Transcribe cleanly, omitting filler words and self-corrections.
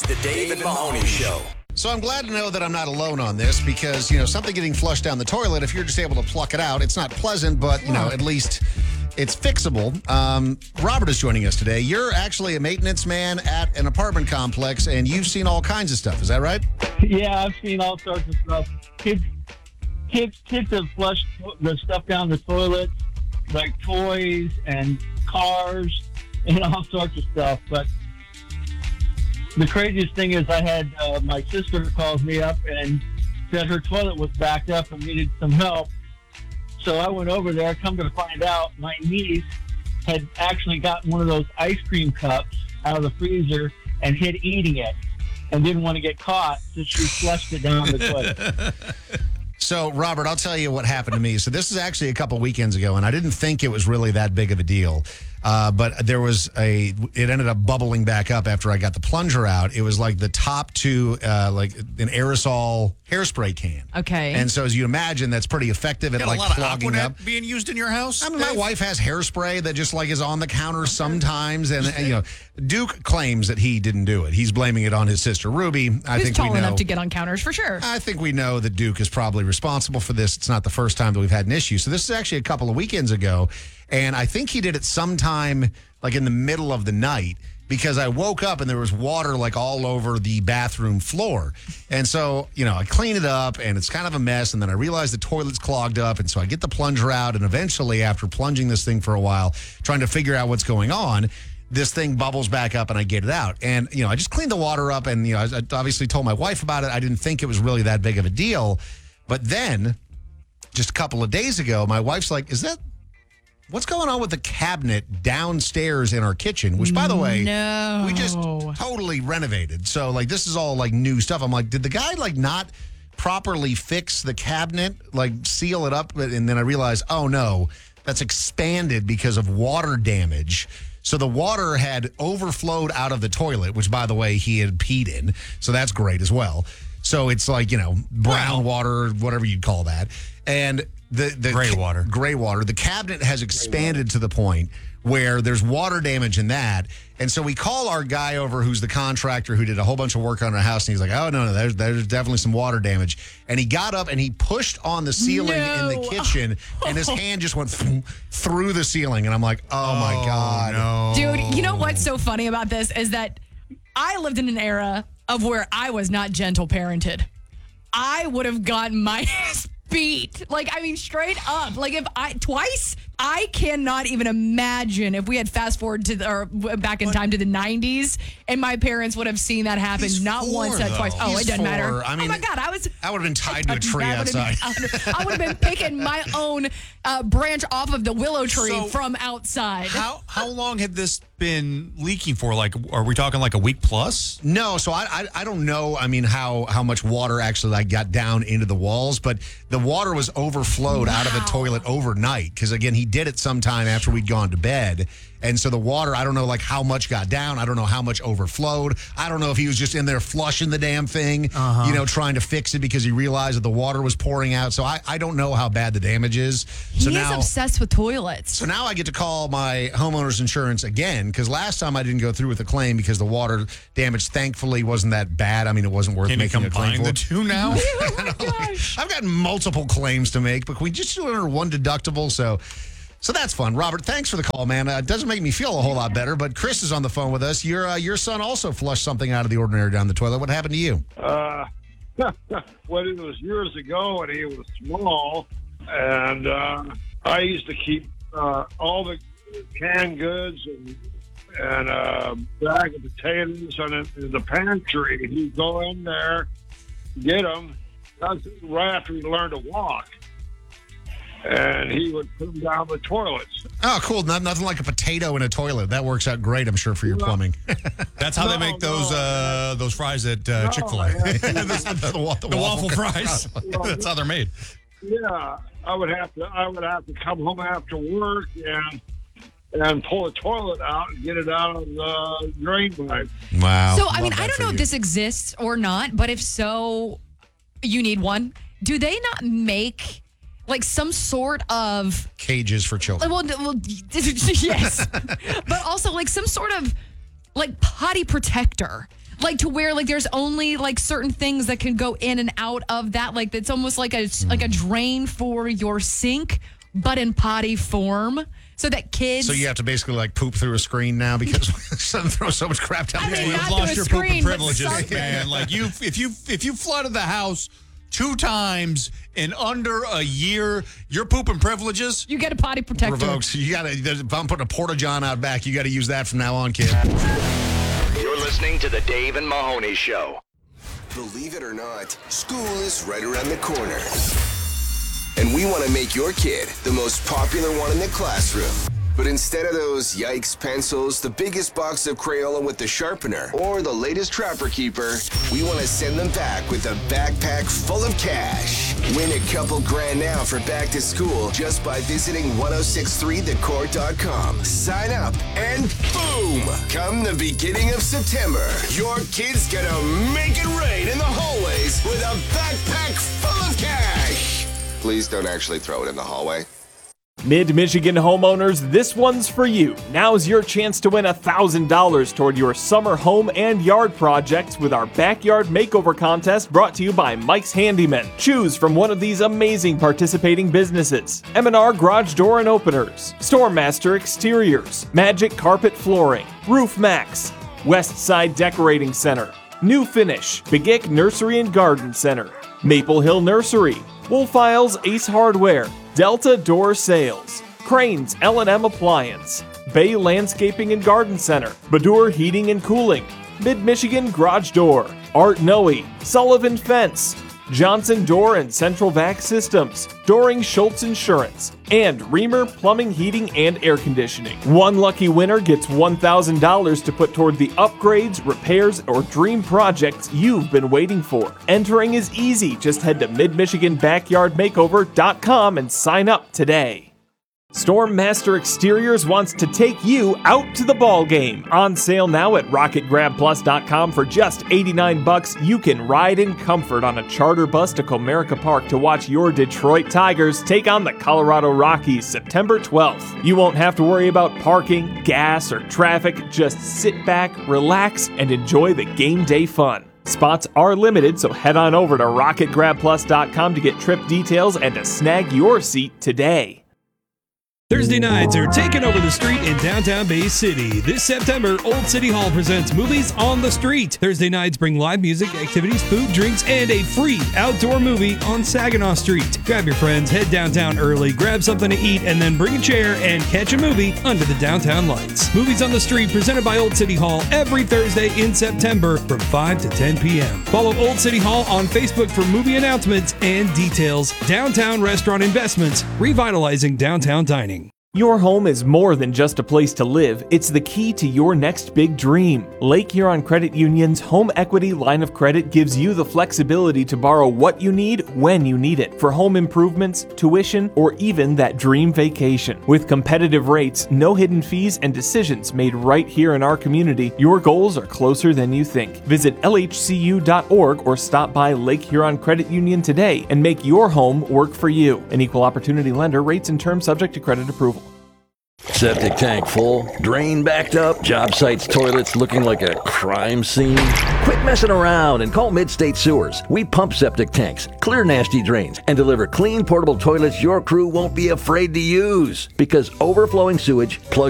The Dave and Mahoney Show. So I'm glad to know that I'm not alone on this because, something getting flushed down the toilet, if you're just able to pluck it out, it's not pleasant, but, at least it's fixable. Robert is joining us today. You're actually a maintenance man at an apartment complex, and you've seen all kinds of stuff. Is that right? Yeah, I've seen all sorts of stuff. Kids have flushed the stuff down the toilet, like toys and cars and all sorts of stuff. But the craziest thing is I had my sister calls me up and said her toilet was backed up and needed some help. So I went over there. Come to find out, my niece had actually gotten one of those ice cream cups out of the freezer and hid eating it and didn't want to get caught, so she flushed it down the toilet. So, Robert, I'll tell you what happened to me. So this is actually a couple weekends ago, and I didn't think it was really that big of a deal. But it ended up bubbling back up after I got the plunger out. It was like the top two, like an aerosol hairspray can. Okay. And so as you imagine, that's pretty effective at Got like a lot clogging of up. Aquanet being used in your house? I mean, my wife has hairspray that just like is on the counter sometimes. And Duke claims that he didn't do it. He's blaming it on his sister, Ruby. Who's tall enough to get on counters for sure. I think we know that Duke is probably responsible for this. It's not the first time that we've had an issue. So this is actually a couple of weekends ago. And I think he did it sometime like in the middle of the night because I woke up and there was water like all over the bathroom floor. And so, I clean it up and it's kind of a mess. And then I realize the toilet's clogged up. And so I get the plunger out. And eventually, after plunging this thing for a while, trying to figure out what's going on, this thing bubbles back up and I get it out. And, I just cleaned the water up and, I obviously told my wife about it. I didn't think it was really that big of a deal. But then just a couple of days ago, my wife's like, what's going on with the cabinet downstairs in our kitchen? Which, by the way, we just totally renovated. So, like, this is all, like, new stuff. I'm like, did the guy, like, not properly fix the cabinet, like, seal it up? And then I realized, oh, no, that's expanded because of water damage. So the water had overflowed out of the toilet, which, by the way, he had peed in. So that's great as well. So it's like, brown water, whatever you'd call that. And the gray water. The cabinet has expanded to the point where there's water damage in that. And so we call our guy over who's the contractor who did a whole bunch of work on our house. And he's like, oh, no, there's definitely some water damage. And he got up and he pushed on the ceiling in the kitchen and his hand just went through the ceiling. And I'm like, oh my God. No. Dude, you know what's so funny about this is that I lived in an era of where I was not gentle parented. I would have gotten my ass beat. Straight up. Twice? I cannot even imagine if we had fast forward back in time to the 90s and my parents would have seen that happen not once, not twice. Oh, it doesn't matter. I mean, oh my God, I would have been tied to a tree outside. I would have been picking my own branch off of the willow tree from outside. How long had this been leaking for? Like, are we talking like a week plus? No, so I don't know. I mean, how much water actually got down into the walls, but the water was overflowed out of the toilet overnight because again, he did it sometime after we'd gone to bed. And so the water, I don't know how much got down. I don't know how much overflowed. I don't know if he was just in there flushing the damn thing, trying to fix it because he realized that the water was pouring out. So I don't know how bad the damage is. So He's obsessed with toilets. So now I get to call my homeowner's insurance again because last time I didn't go through with the claim because the water damage thankfully wasn't that bad. I mean, it wasn't worth making a claim for. The two now? Oh my gosh. I've got multiple claims to make, but we just do it under one deductible. So that's fun. Robert, thanks for the call, man. It doesn't make me feel a whole lot better, but Chris is on the phone with us. Your son also flushed something out of the ordinary down the toilet. What happened to you? Well, it was years ago, and he was small, and I used to keep all the canned goods and a bag of potatoes in the pantry. He'd go in there, get them. That's right after he learned to walk. And he would put them down the toilets. Oh, cool. Nothing like a potato in a toilet. That works out great, I'm sure, for your plumbing. That's how they make those fries at Chick-fil-A. The waffle fries. That's how they're made. Yeah, I would have to come home after work and pull the toilet out and get it out of the drain pipe. Wow. So, I don't know if this exists or not, but if so, you need one. Do they not make like some sort of cages for children? Well, yes, but also like some sort of like potty protector. Like to where like there's only like certain things that can go in and out of that. Like it's almost like a drain for your sink, but in potty form. So that kids. So you have to basically like poop through a screen now because someone throws so much crap down the I mean, toilet. not You've lost through a your pooping screen, but privileges, something. man. Like if you flooded the house 2 times in under a year, your pooping privileges. You get a potty protector. Revoked. You got to. If I'm putting a porta john out back, you got to use that from now on, kid. You're listening to the Dave and Mahoney Show. Believe it or not, school is right around the corner. And we want to make your kid the most popular one in the classroom. But instead of those yikes pencils, the biggest box of Crayola with the sharpener, or the latest Trapper Keeper, we want to send them back with a backpack full of cash. Win a couple grand now for back to school just by visiting 1063thecourt.com. Sign up and boom! Come the beginning of September, your kid's gonna make it rain in the hallways with a backpack full of cash. Please don't actually throw it in the hallway. Mid-Michigan homeowners, this one's for you. Now's your chance to win $1,000 toward your summer home and yard projects with our Backyard Makeover Contest brought to you by Mike's Handyman. Choose from one of these amazing participating businesses: M&R Garage Door and Openers, Stormmaster Exteriors, Magic Carpet Flooring, Roof Max, West Side Decorating Center, New Finish, Begic Nursery and Garden Center, Maple Hill Nursery, Wolf Isles Ace Hardware, Delta Door Sales, Cranes L&M Appliance, Bay Landscaping and Garden Center, Badur Heating and Cooling, Mid-Michigan Garage Door, Art Noe, Sullivan Fence, Johnson Door and Central Vac Systems, Doring Schultz Insurance, and Reamer Plumbing, Heating, and Air Conditioning. One lucky winner gets $1,000 to put toward the upgrades, repairs, or dream projects you've been waiting for. Entering is easy. Just head to midmichiganbackyardmakeover.com and sign up today. Stormmaster Exteriors wants to take you out to the ball game. On sale now at RocketGrabPlus.com for just $89. You can ride in comfort on a charter bus to Comerica Park to watch your Detroit Tigers take on the Colorado Rockies September 12th. You won't have to worry about parking, gas, or traffic. Just sit back, relax, and enjoy the game day fun. Spots are limited, so head on over to RocketGrabPlus.com to get trip details and to snag your seat today. Thursday nights are taking over the street in downtown Bay City. This September, Old City Hall presents Movies on the Street. Thursday nights bring live music, activities, food, drinks, and a free outdoor movie on Saginaw Street. Grab your friends, head downtown early, grab something to eat, and then bring a chair and catch a movie under the downtown lights. Movies on the Street presented by Old City Hall every Thursday in September from 5 to 10 p.m. Follow Old City Hall on Facebook for movie announcements and details. Downtown Restaurant Investments, revitalizing downtown dining. Your home is more than just a place to live. It's the key to your next big dream. Lake Huron Credit Union's home equity line of credit gives you the flexibility to borrow what you need when you need it for home improvements, tuition, or even that dream vacation. With competitive rates, no hidden fees, and decisions made right here in our community, your goals are closer than you think. Visit lhcu.org or stop by Lake Huron Credit Union today and make your home work for you. An equal opportunity lender. Rates and terms subject to credit approval. Septic tank full, drain backed up, job sites, toilets looking like a crime scene? Quit messing around and call Mid-State Sewers. We pump septic tanks, clear nasty drains, and deliver clean portable toilets your crew won't be afraid to use. Because overflowing sewage plugs